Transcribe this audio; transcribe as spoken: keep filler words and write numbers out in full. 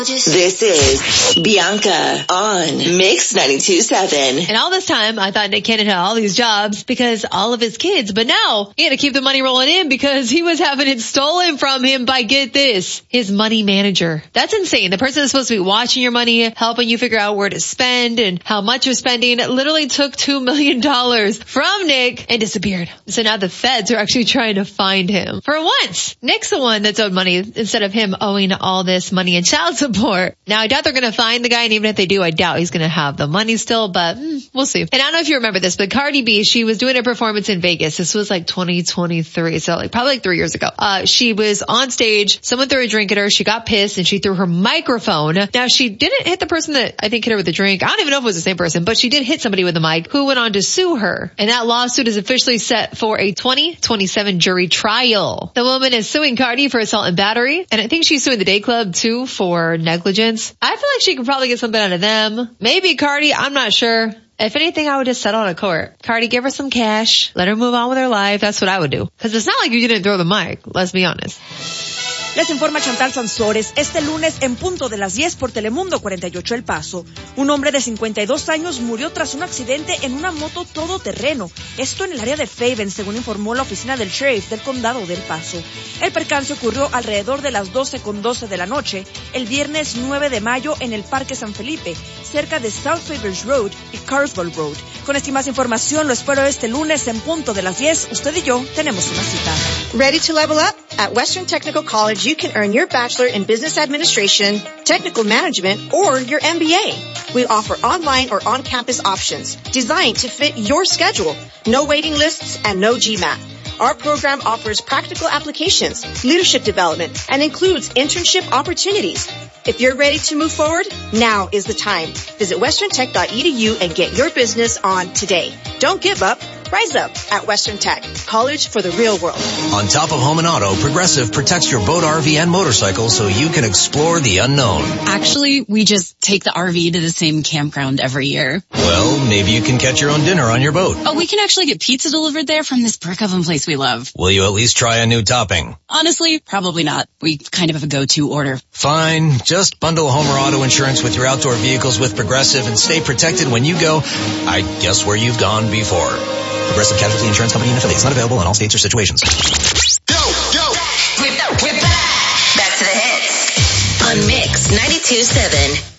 This is Bianca on Mix ninety-two point seven. And all this time, I thought Nick Cannon had all these jobs because all of his kids. But now, he had to keep the money rolling in because he was having it stolen from him by, get this, his money manager. That's insane. The person that's supposed to be watching your money, helping you figure out where to spend and how much you're spending, literally took two million dollars from Nick and disappeared. So now the feds are actually trying to find him. For once, Nick's the one that's owed money instead of him owing all this money in child support. Now, I doubt they're going to find the guy, and even if they do, I doubt he's going to have the money still, but mm, we'll see. And I don't know if you remember this, but Cardi B, she was doing a performance in Vegas. This was like twenty twenty-three, so like probably like three years ago. Uh, she was on stage. Someone threw a drink at her. She got pissed, and she threw her microphone. Now, she didn't hit the person that I think hit her with the drink. I don't even know if it was the same person, but she did hit somebody with the mic who went on to sue her. And that lawsuit is officially set for a twenty twenty-seven jury trial. The woman is suing Cardi for assault and battery, and I think she's suing the Day Club too for negligence. I feel like she could probably get something out of them. Maybe Cardi, I'm not sure. If anything, I would just settle out of court. Cardi, give her some cash. Let her move on with her life. That's what I would do. Because it's not like you didn't throw the mic. Let's be honest. Les informa Chantal Sansores. Este lunes, en punto de las diez por Telemundo cuarenta y ocho El Paso, un hombre de cincuenta y dos años murió tras un accidente en una moto todoterreno. Esto en el área de Faven, según informó la oficina del sheriff del condado del Paso. El percance ocurrió alrededor de las doce con doce de la noche, el viernes nueve de mayo en el Parque San Felipe, cerca de South Favors Road y Carswell Road. Con esta y más información, lo espero este lunes en punto de las diez. Usted y yo tenemos una cita. Ready to level up? At Western Technical College, you can earn your Bachelor in Business Administration, Technical Management, or your M B A. We offer online or on-campus options designed to fit your schedule. No waiting lists and no GMAT. Our program offers practical applications, leadership development, and includes internship opportunities. If you're ready to move forward, now is the time. Visit western tech dot e d u and get your business on today. Don't give up. Rise up at Western Tech, college for the real world. On top of home and auto, Progressive protects your boat, R V, and motorcycle so you can explore the unknown. Actually, we just take the R V to the same campground every year. Well, maybe you can catch your own dinner on your boat. Oh, we can actually get pizza delivered there from this brick oven place we love. Will you at least try a new topping? Honestly, probably not. We kind of have a go-to order. Fine. Just bundle home or auto insurance with your outdoor vehicles with Progressive and stay protected when you go, I guess, where you've gone before. Progressive Casualty Insurance Company and affiliates. Not available in all states or situations. Yo, yo. We're back. Back to the hits on Mix ninety-two point seven.